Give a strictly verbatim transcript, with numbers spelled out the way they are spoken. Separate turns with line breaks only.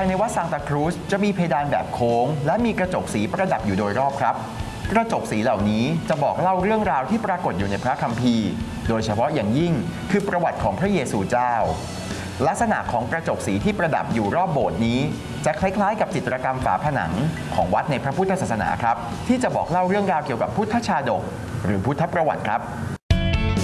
ายในวัดซานตาครูซจะมีเพดานแบบโค้งและมีกระจกสีประดับอยู่โดยรอบครับกระจกสีเหล่านี้จะบอกเล่าเรื่องราวที่ปรากฏอยู่ในพระคัมภีร์โดยเฉพาะอย่างยิ่งคือประวัติของพระเยซูเจ้าลักษณะของกระจกสีที่ประดับอยู่รอบโบสถ์นี้จะคล้ายๆกับจิตรกรรมฝาผนังของวัดในพระพุทธศาสนาครับที่จะบอกเล่าเรื่องราวเกี่ยวกับพุทธชาดกหรือพุทธประวัติครับ